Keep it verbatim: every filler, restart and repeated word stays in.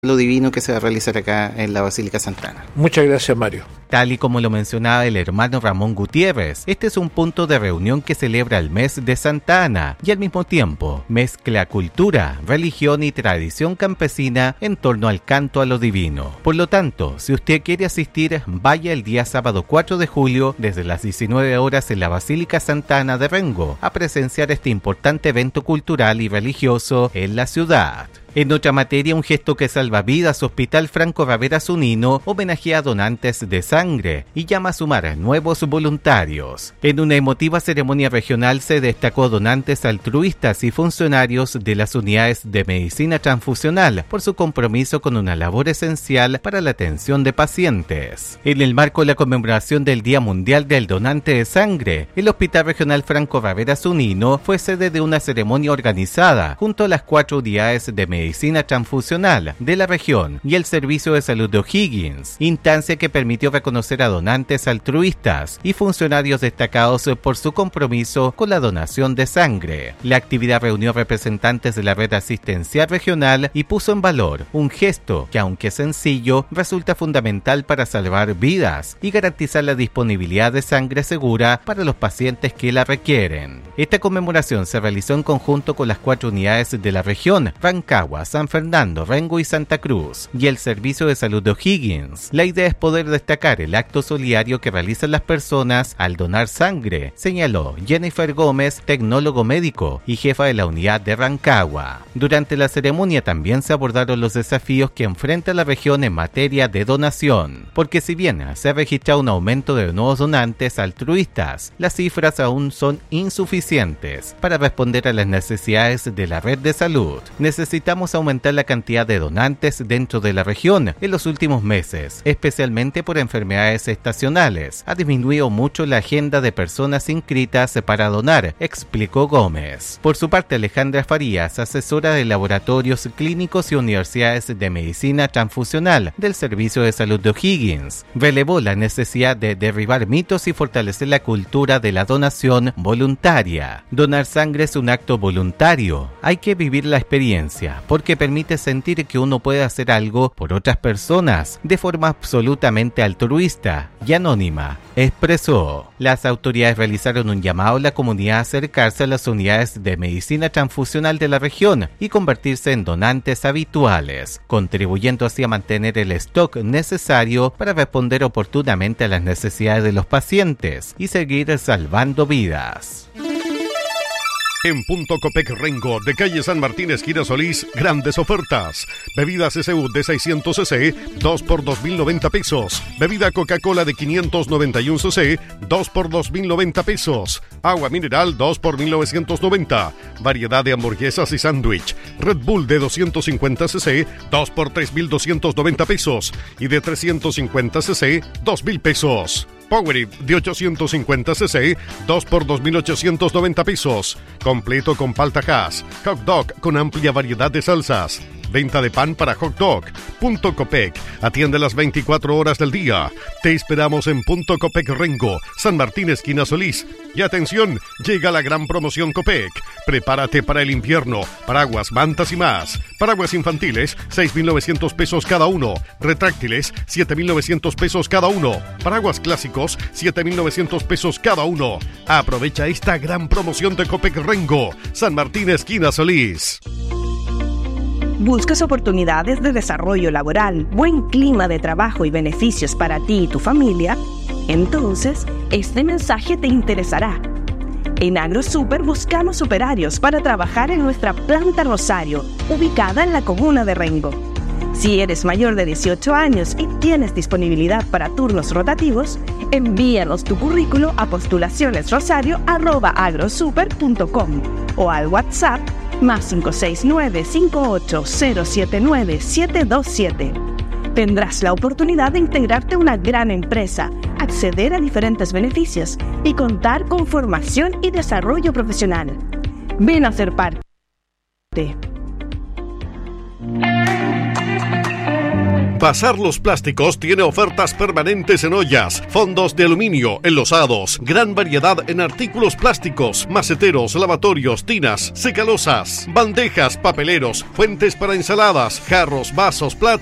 lo divino que se va a realizar acá en la Basílica Santa Ana. Muchas gracias, Mario. Tal y como lo mencionaba el hermano Ramón Gutiérrez, este es un punto de reunión que celebra el mes de Santa Ana y al mismo tiempo mezcla cultura, religión y tradición campesina en torno al canto a lo divino. Por lo tanto, si usted quiere asistir, vaya el día sábado cuatro de julio desde las diecinueve horas en la Basílica Santa Ana de Rengo a presenciar este importante evento cultural y religioso en la ciudad. En otra materia, un gesto que salva vidas, Hospital Franco Ravera Zunino homenajea a donantes de sangre y llama a sumar nuevos voluntarios. En una emotiva ceremonia regional se destacó donantes altruistas y funcionarios de las unidades de medicina transfusional por su compromiso con una labor esencial para la atención de pacientes. En el marco de la conmemoración del Día Mundial del Donante de Sangre, el Hospital Regional Franco Ravera Zunino fue sede de una ceremonia organizada junto a las cuatro unidades de medicina Medicina Transfusional de la región y el Servicio de Salud de O'Higgins, instancia que permitió reconocer a donantes altruistas y funcionarios destacados por su compromiso con la donación de sangre. La actividad reunió representantes de la red asistencial regional y puso en valor un gesto que, aunque sencillo, resulta fundamental para salvar vidas y garantizar la disponibilidad de sangre segura para los pacientes que la requieren. Esta conmemoración se realizó en conjunto con las cuatro unidades de la región, Rancagua, San Fernando, Rengo y Santa Cruz, y el Servicio de Salud de O'Higgins. La idea es poder destacar el acto solidario que realizan las personas al donar sangre, señaló Jennifer Gómez, tecnólogo médico y jefa de la unidad de Rancagua. Durante la ceremonia también se abordaron los desafíos que enfrenta la región en materia de donación, porque si bien se ha registrado un aumento de nuevos donantes altruistas, las cifras aún son insuficientes para responder a las necesidades de la red de salud. Necesitamos aumentar la cantidad de donantes dentro de la región en los últimos meses, especialmente por enfermedades estacionales. Ha disminuido mucho la agenda de personas inscritas para donar, explicó Gómez. Por su parte, Alejandra Farías, asesora de laboratorios clínicos y universidades de medicina transfusional del Servicio de Salud de O'Higgins, relevó la necesidad de derribar mitos y fortalecer la cultura de la donación voluntaria. Donar sangre es un acto voluntario. Hay que vivir la experiencia, porque permite sentir que uno puede hacer algo por otras personas de forma absolutamente altruista y anónima, expresó. Las autoridades realizaron un llamado a la comunidad a acercarse a las unidades de medicina transfusional de la región y convertirse en donantes habituales, contribuyendo así a mantener el stock necesario para responder oportunamente a las necesidades de los pacientes y seguir salvando vidas. En Punto Copec Rengo, de calle San Martín, esquina Solís, grandes ofertas. Bebidas S U de seiscientos centilitros, dos por dos mil noventa pesos. Bebida Coca-Cola de quinientos noventa y uno centilitros, dos por dos mil noventa pesos. Agua mineral, dos por mil novecientos noventa. Variedad de hamburguesas y sándwich. Red Bull de doscientos cincuenta centilitros, dos por tres mil doscientos noventa pesos. Y de trescientos cincuenta centilitros, dos mil pesos. Powerade de ochocientos cincuenta centilitros, dos por dos mil ochocientos noventa pesos. Completo con palta Hass. Hot dog con amplia variedad de salsas. Venta de pan para hot dog. Punto Copec. Atiende las veinticuatro horas del día. Te esperamos en Punto Copec Rengo, San Martín, esquina Solís. Y atención, llega la gran promoción Copec. Prepárate para el invierno. Paraguas, mantas y más. Paraguas infantiles, seis mil novecientos pesos cada uno. Retráctiles, siete mil novecientos pesos cada uno. Paraguas clásicos, siete mil novecientos pesos cada uno. Aprovecha esta gran promoción de Copec Rengo, San Martín, esquina Solís. ¿Buscas oportunidades de desarrollo laboral, buen clima de trabajo y beneficios para ti y tu familia? Entonces, este mensaje te interesará. En AgroSuper buscamos operarios para trabajar en nuestra planta Rosario, ubicada en la comuna de Rengo. Si eres mayor de dieciocho años y tienes disponibilidad para turnos rotativos, envíanos tu currículo a postulacionesrosario arroba agrosuper punto com o al WhatsApp más cinco seis nueve, cinco ocho cero siete nueve, siete dos siete. Tendrás la oportunidad de integrarte a una gran empresa, acceder a diferentes beneficios y contar con formación y desarrollo profesional. Ven a ser parte. Bazar Los Plásticos tiene ofertas permanentes en ollas, fondos de aluminio, enlosados, gran variedad en artículos plásticos, maceteros, lavatorios, tinas, secalosas, bandejas, papeleros, fuentes para ensaladas, jarros, vasos, platos,